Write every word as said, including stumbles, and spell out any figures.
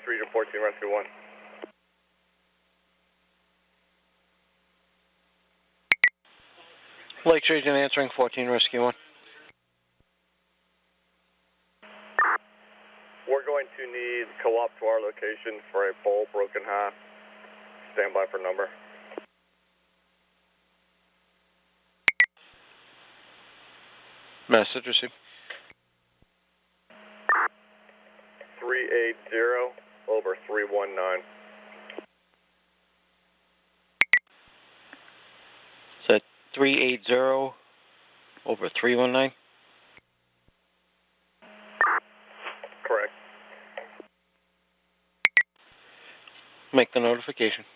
Region fourteen, Rescue one. Lakes Region answering fourteen, Rescue one. We're going to need co-op to our location for a pole broken half. Stand by for number. Message received. three eight zero over three one nine. Is that three eight zero over three one nine? Correct. Make the notification.